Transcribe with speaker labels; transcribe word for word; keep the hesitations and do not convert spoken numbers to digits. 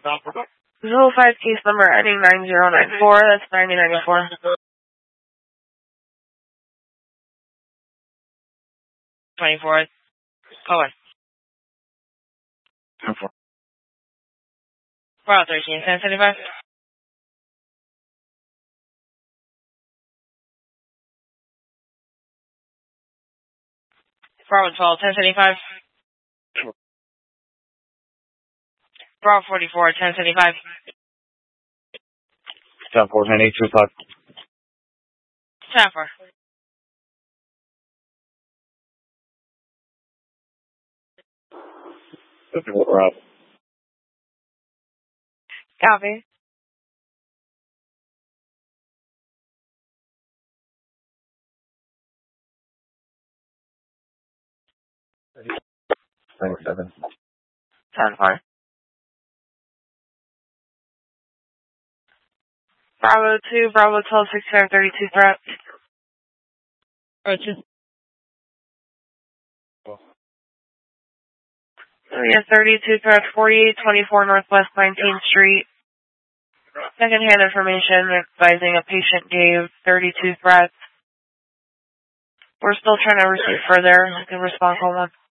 Speaker 1: Zero five case number ending nine zero nine four. That's ninety ninety-four. twenty-four. Oh, wait. Bravo thirteen, ten seventy-five. Bravo twelve, ten seventy-five. Bravo forty-four, ten seventy-five.
Speaker 2: ten four, ten eight two five.
Speaker 1: ten four.
Speaker 2: We're up.
Speaker 1: Copy.
Speaker 2: ninety-seven.
Speaker 1: ten four. Bravo two, Bravo twelve, sixty-five thirty-two threat.
Speaker 3: Bravo two.
Speaker 1: So we have thirty-two threat, forty-eight twenty-four Northwest nineteenth Street. Second-hand information advising a patient gave thirty-two threats. We're still trying to receive further. I can respond call one.